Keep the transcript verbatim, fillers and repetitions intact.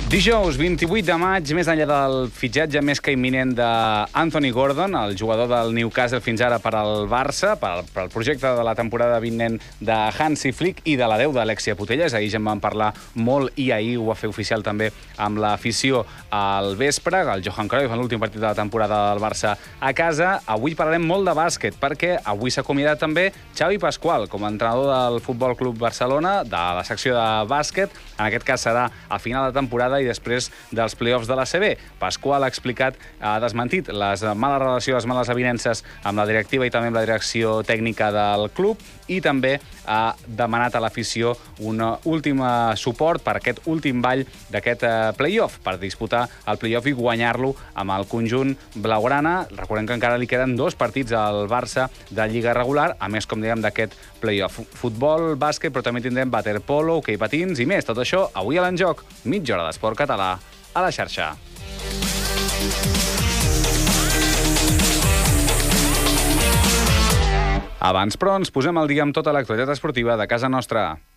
Dijous, vint-i-vuit de maig, més enllà del fitxatge més que imminent d'Anthony Gordon, el jugador del Newcastle fins ara per al Barça, per al projecte de la temporada vinent de Hansi Flick i de l'adeu d'Alexia Putellas. Ahir ja en vam parlar molt i ahir ho va fer oficial també amb l'afició al vespre, el Johan Cruyff en l'últim partit de la temporada del Barça a casa. Avui parlarem molt de bàsquet, perquè avui s'ha acomiadat també Xavi Pascual com a entrenador del Futbol Club Barcelona, de la secció de bàsquet. En aquest cas serà a final de temporada i després dels play-offs de l'A C B. Pascual ha explicat, ha desmentit les males relacions, les males avinences amb la directiva i també amb la direcció tècnica del club, i també ha demanat a l'afició un últim suport per aquest últim ball d'aquest play-off, per disputar el play-off i guanyar-lo amb el conjunt blaugrana. Recordem que encara li queden dos partits al Barça de Lliga regular, a més, com dèiem, d'aquest play-off. Futbol, bàsquet, però també tindrem waterpolo, hoquei patins i més. Tot això avui a l'Enjoc, mitja hora d'esport català a la xarxa. Abans, però, ens posem al dia amb tota l'actualitat esportiva de casa nostra.